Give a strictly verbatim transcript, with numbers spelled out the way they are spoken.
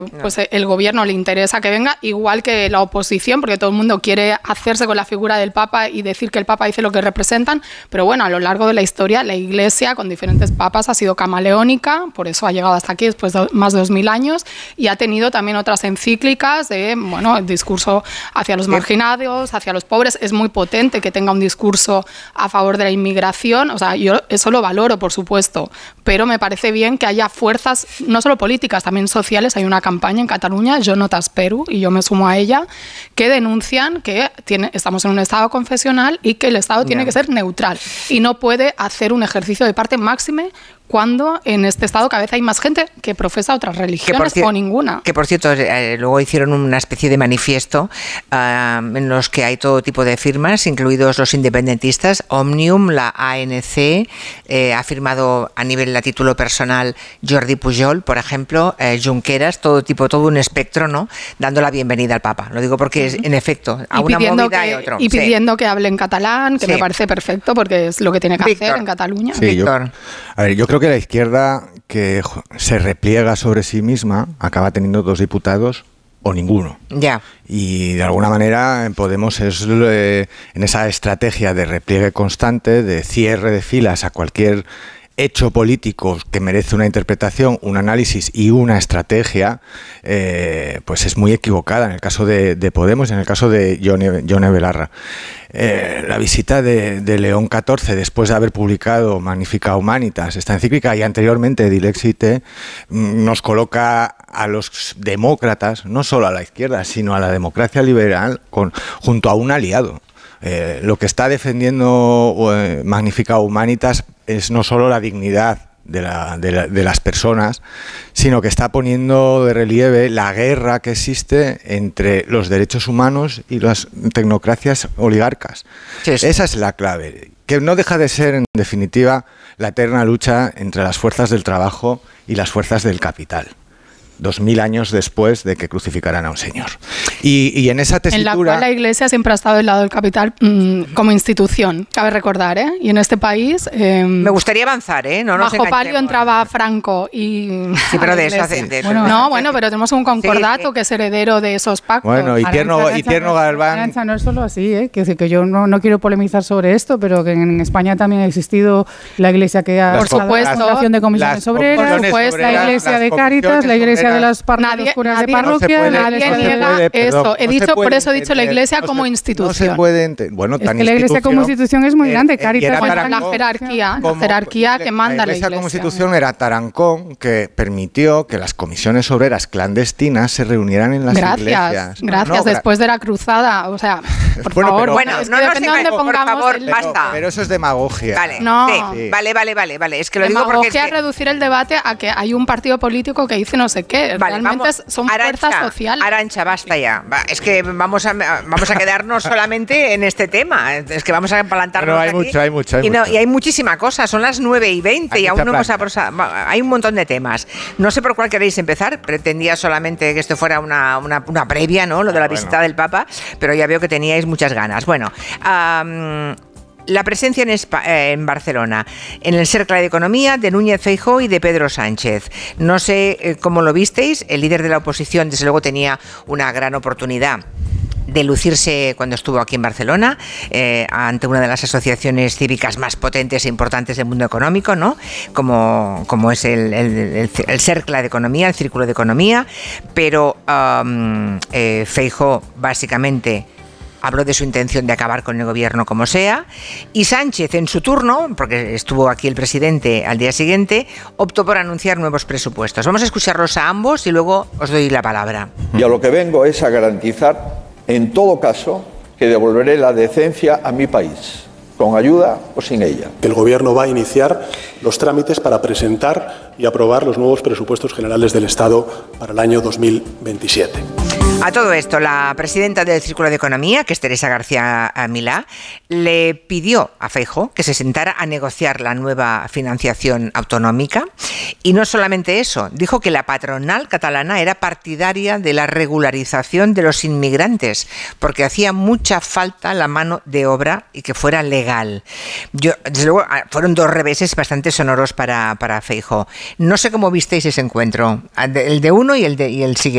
pues el gobierno le interesa que venga, igual que la oposición, porque todo el mundo quiere hacerse con la figura del Papa y decir que el Papa dice lo que representan, pero bueno, a lo largo de la historia la Iglesia con diferentes papas ha sido camaleónica, por eso ha llegado hasta aquí después de más de dos mil años, y ha tenido también otras encíclicas de, bueno, el discurso hacia los marginados, hacia los pobres. Es muy potente que tenga un discurso a favor de la inmigración, o sea, yo eso lo valoro, por supuesto, pero me parece bien que haya fuerzas, no solo políticas, también sociales. Hay una campaña en Cataluña, Yo no t'espero, y yo me sumo a ella, que denuncian que tiene, estamos en un Estado confesional y que el Estado tiene yeah. que ser neutral y no puede hacer un ejercicio de parte máxime cuando en este Estado cada vez hay más gente que profesa otras religiones o ninguna. Que por cierto, eh, luego hicieron una especie de manifiesto uh, en los que hay todo tipo de firmas, incluidos los independentistas. Òmnium, la A N C, eh, ha firmado a nivel a título personal Jordi Pujol, por ejemplo, eh, Junqueras, todo tipo, todo un espectro, ¿no? Dando la bienvenida al Papa. Lo digo porque, es, en efecto, a y una movida que, y otro. Y pidiendo sí. que hable en catalán, que sí. me parece perfecto, porque es lo que tiene que Víctor. hacer en Cataluña. Sí, Víctor. Yo, a ver, yo creo que la izquierda que se repliega sobre sí misma acaba teniendo dos diputados o ninguno. Ya. Y de alguna manera Podemos es eh, en esa estrategia de repliegue constante, de cierre de filas a cualquier hecho político que merece una interpretación, un análisis y una estrategia, eh, pues es muy equivocada en el caso de, de Podemos y en el caso de Yone, Yone Belarra. Eh, la visita de, de León catorce, después de haber publicado Magnificat Humanitas, esta encíclica, y anteriormente Dilexite, nos coloca a los demócratas, no solo a la izquierda, sino a la democracia liberal, con, junto a un aliado. Eh, lo que está defendiendo eh, Magnificat Humanitas es no solo la dignidad de, la, de, la, de las personas, sino que está poniendo de relieve la guerra que existe entre los derechos humanos y las tecnocracias oligarcas. Sí, sí. Esa es la clave, que no deja de ser, en definitiva, la eterna lucha entre las fuerzas del trabajo y las fuerzas del capital. Dos mil años después de que crucificaran a un señor. Y, y en esa tesitura... En la cual la Iglesia siempre ha estado del lado del capital mmm, como institución, cabe recordar, ¿eh? Y en este país... Eh, Me gustaría avanzar, ¿eh? No nos bajo palio entraba Franco y... Sí, pero de eso, de, de eso... Bueno, no, bueno, pero tenemos un concordato sí, sí. que es heredero de esos pactos. Bueno, y Tierno, Arancha, y Tierno Galván... Arancha, no es solo así, ¿eh? Que, que yo no, no quiero polemizar sobre esto, pero que en España también ha existido la Iglesia que ha... Por supuesto. La Asociación de Comisiones Obreras, pues, la Iglesia de Cáritas, la Iglesia de las Parroquias. Nadie, de parroquia, no puede, nadie no niega puede, eso. Perdón, he dicho, no por eso he dicho la Iglesia no como se, institución. No se puede entender. Bueno, es que la Iglesia como institución es muy eh, grande. Cáritas pues la jerarquía, como, la jerarquía que manda la Iglesia. La Iglesia como institución era Tarancón, que permitió que las comisiones obreras clandestinas se reunieran en las gracias, iglesias. Gracias, no, después de la cruzada. O sea, por bueno, favor, pero, bueno, es no que nos depende de dónde pongamos. Por favor, el... basta. Pero eso es demagogia. Vale, no. sí, vale, vale, vale, vale. Es que lo digo porque demagogia es reducir el debate a que hay un partido político que dice no sé qué. Vale, realmente vamos, son Arancha, fuerzas sociales. Arancha, basta ya. Va, es que vamos a vamos a quedarnos solamente en este tema. Es que vamos a empalantarnos Pero hay aquí. mucho, hay mucho, hay y, no, mucho. y hay muchísima cosa. Son las nueve y veinte y aún no hemos aprosado. Hay un montón de temas. No sé por cuál queréis empezar. Pretendía solamente que esto fuera una, una, una previa, ¿no? Lo de la bueno. visita del Papa, pero ya veo que teníais muchas ganas. Bueno, um, la presencia en, Espa- eh, en Barcelona, en el Cercle de Economía de Núñez Feijóo y de Pedro Sánchez. No sé eh, cómo lo visteis. El líder de la oposición, desde luego, tenía una gran oportunidad de lucirse cuando estuvo aquí en Barcelona, eh, ante una de las asociaciones cívicas más potentes e importantes del mundo económico, ¿no? Como, como es el, el, el, el Cercle de Economía, el Círculo de Economía, pero um, eh, Feijóo básicamente habló de su intención de acabar con el gobierno como sea, y Sánchez, en su turno, porque estuvo aquí el presidente al día siguiente, optó por anunciar nuevos presupuestos. Vamos a escucharlos a ambos y luego os doy la palabra. Y a lo que vengo es a garantizar, en todo caso, que devolveré la decencia a mi país, con ayuda o sin ella. El Gobierno va a iniciar los trámites para presentar y aprobar los nuevos presupuestos generales del Estado para el año dos mil veintisiete. A todo esto, la presidenta del Círculo de Economía, que es Teresa García Milá, le pidió a Feijóo que se sentara a negociar la nueva financiación autonómica. Y no solamente eso, dijo que la patronal catalana era partidaria de la regularización de los inmigrantes, porque hacía mucha falta la mano de obra y que fuera legal. Yo, desde luego, fueron dos reveses bastante sonoros para, para Feijóo. No sé cómo visteis ese encuentro, el de uno y el, de, y el siguiente.